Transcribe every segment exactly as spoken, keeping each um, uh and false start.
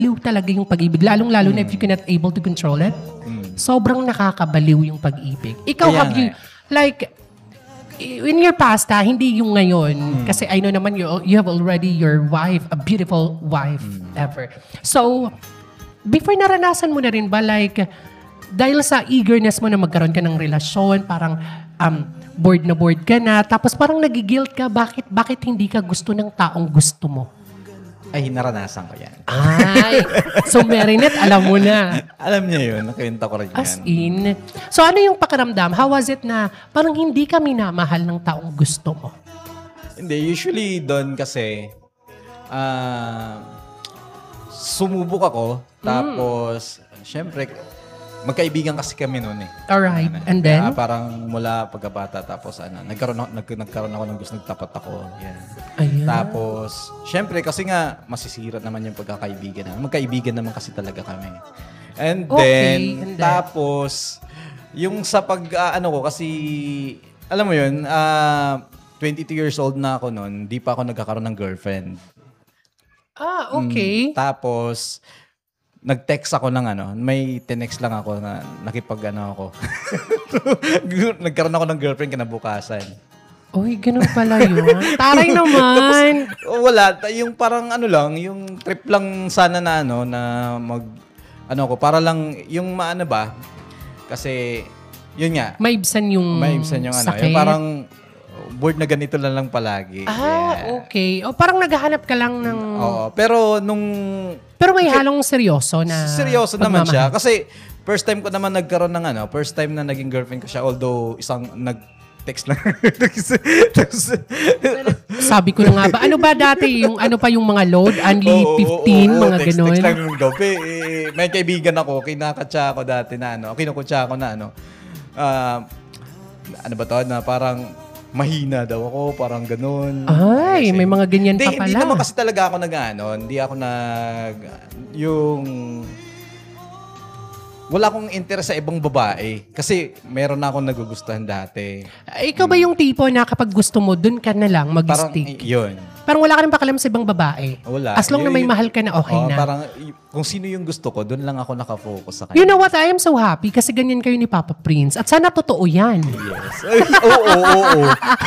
nakakabaliw talaga yung pag-ibig. Lalong-lalo mm. na if you cannot able to control it. Mm. Sobrang nakakabaliw yung pag-ibig. Ikaw, Kaya have you, eh. like, in your past, ha, hindi yung ngayon. Mm. Kasi I know naman, you, you have already your wife, a beautiful wife mm. ever. So, before naranasan mo na rin ba, like, dahil sa eagerness mo na magkaroon ka ng relasyon, parang um, bored na bored ka na, tapos parang nagigilt ka, bakit, bakit hindi ka gusto ng taong gusto mo? Ay, naranasan ko yan. Ay, so Marinette, alam mo na. Alam niya yun, nakwenta ko rin yan. As in. So ano yung pakiramdam? How was it na parang hindi ka minamahal ng taong gusto mo? Hindi, usually doon kasi, uh, sumubok ako, tapos, mm. syempre, magkaibigan kasi kami noon eh. Alright. Ano, And then? Uh, parang mula pagkabata, tapos ano, nagkaroon, nag, nagkaroon ako ng gusto, nagtapat ako. Yan. Ayan. Tapos, syempre, kasi nga, masisira naman yung pagkakaibigan naman. Magkaibigan naman kasi talaga kami. And okay. then, And then? tapos, yung sa pag, uh, ano ko, kasi, alam mo yun, uh, twenty-two years old na ako noon, di pa ako nagkakaroon ng girlfriend. Ah, okay. Mm, tapos, nag-text ako ng ano, may tinext lang ako na nakipag ano ako. Nagkaroon ako ng girlfriend kinabukasan. Uy, ganun pala yun. Taray naman. Tapos, wala. Yung parang ano lang, yung trip lang sana na ano, na mag, ano ko, para lang, yung maano ba, kasi, yun nga. Maibsan yung Maibsan yung ano. sakit. Yung parang, bored na ganito lang lang palagi. Ah, yeah. okay. O parang naghahanap ka lang ng... Oo. Pero nung... Pero may halong seryoso na... Seryoso naman siya. Kasi first time ko naman nagkaroon ng ano, first time na naging girlfriend ko siya, although isang nag-text lang. Sabi ko na nga ba, ano ba dati? Yung ano pa yung mga load? Only fifteen, oh, oh, oh, mga text, ganun? Text lang nung gabi. Eh, may kaibigan ako, kinakatsa ako dati na ano, kinukutsa ako na ano. Uh, ano ba to? Na parang... mahina daw ako, parang ganun. Ay, kasi, may mga ganyan hindi, pa pala. Hindi naman kasi talaga ako nag-ano, hindi ako nag... Yung... Wala akong interest sa ibang babae. Kasi meron na akong nagugustuhan dati. Ikaw ba yung tipo na kapag gusto mo, dun ka na lang mag-stick? Parang yun. Parang wala ka rin pakialam sa ibang babae? Wala. As long y- na may y- mahal ka na, okay oh, na. Parang kung sino yung gusto ko, dun lang ako nakafocus sa kanya. You know what? I am so happy kasi ganyan kayo ni Papa Prince. At sana totoo yan. Yes. Oo, oo, oo.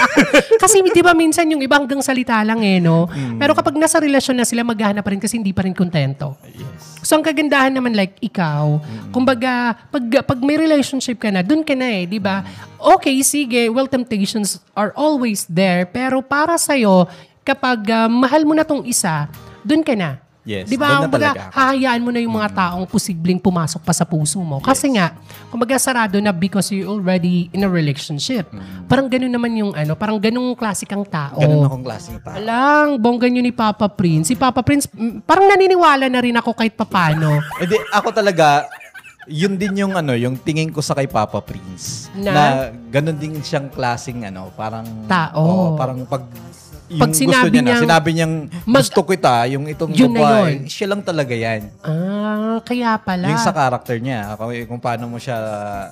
Kasi di ba minsan yung iba hanggang salita lang eh, no? Mm. Pero kapag nasa relasyon na sila, maghahanap pa rin kasi hindi pa rin kontento. Yes. So ang kagandahan naman like ikaw, mm. kumbaga, pag, pag may relationship ka na, dun ka na eh, di ba? Okay, sige, well, temptations are always there. Pero para sa'yo, kapag uh, mahal mo na tong isa, dun ka na. Yes, di ba? Kumbaga, hahayaan mo na yung mga taong posibleng pumasok pa sa puso mo. Kasi yes. nga, kumbaga sarado na because you're already in a relationship. Mm. Parang ganun naman yung ano, parang ganung klasikang tao. Ganun akong klaseng tao. Alang, bongga nyo ni Papa Prince. Si Papa Prince, parang naniniwala na rin ako kahit papano. Hindi, ako talaga, yun din yung ano, yung tingin ko sa kay Papa Prince. Na, na ganun din siyang klaseng ano, parang... Tao. Oh, parang pag... Yung pag sinabi gusto niya niyang, na, sinabi niyang mag, gusto kita, yung itong yun babae, siya lang talaga yan. Ah, kaya pala. Yung sa character niya, kung, kung paano mo siya,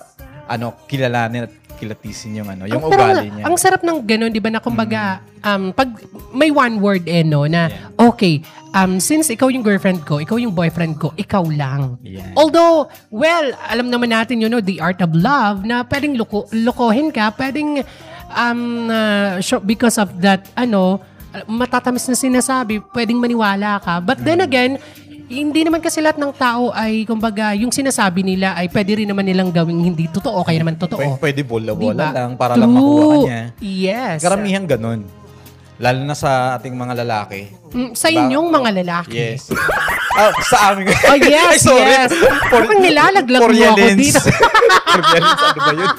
ano, kilalanin at kilatisin yung ano, yung ang, ugali niya. Ang sarap ng gano'n, di ba, na kumbaga, mm. um, pag may one word eh, no, na, yeah. okay, um, since ikaw yung girlfriend ko, ikaw yung boyfriend ko, ikaw lang. Yeah. Although, well, alam naman natin, you know, the art of love, na pwedeng loko, lokohin ka, pwedeng, um, uh, because of that, ano, matatamis na sinasabi, pwedeng maniwala ka. But then again, hindi naman kasi lahat ng tao ay, kumbaga, yung sinasabi nila ay pwede rin naman nilang gawing hindi totoo, kaya naman totoo. Pwede, pwede bola-bola diba? Lang para True. Lang makuha ka niya. Yes. Karamihan ganun. Lalo na sa ating mga lalaki. Mm, sa inyong ba? Mga lalaki. Yes. Oh, sa amin. Oh, yes, Ay, sorry. Yes. Parang nilalaglag mo ako dito. Porialins, ano ba yun?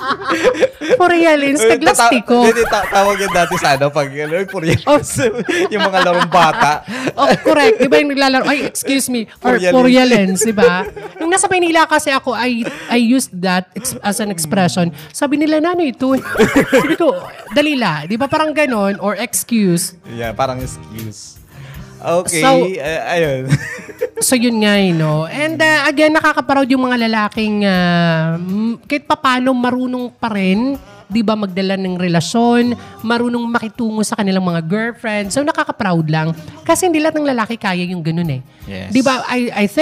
Porialins, taglastiko. Hindi, tawag yan dati sa ano, pag Porialins, oh. Yung mga larong bata. Oh, correct. Di ba yung naglalaro? Ay, excuse me. Or Porialins, di ba? Nung nasa Maynila kasi ako, I I used that as an expression. Sabi nila, nano ito? Sabi ko, dalila. Di ba parang ganon? Or excuse. Yeah, parang excuse. Okay, so, uh, ayun. So yun nga, you know. And uh, again, nakakaproud yung mga lalaking uh, kahit papano marunong pa rin 'di ba, magdala ng relasyon, marunong makitungo sa kanilang mga girlfriend. So nakaka-proud lang kasi hindi lahat ng lalaki kaya yung ganun eh. Yes. 'Di ba? I I think